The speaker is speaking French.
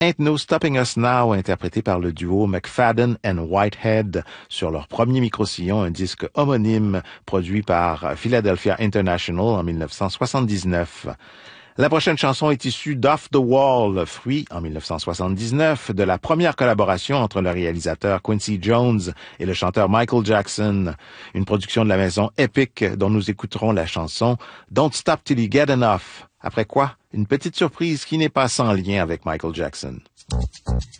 Ain't No Stopping Us Now, interprété par le duo McFadden and Whitehead sur leur premier micro-sillon, un disque homonyme produit par Philadelphia International en 1979. La prochaine chanson est issue d'Off the Wall, fruit, en 1979, de la première collaboration entre le réalisateur Quincy Jones et le chanteur Michael Jackson, une production de la maison Epic dont nous écouterons la chanson Don't Stop Till You Get Enough. Après quoi, une petite surprise qui n'est pas sans lien avec Michael Jackson.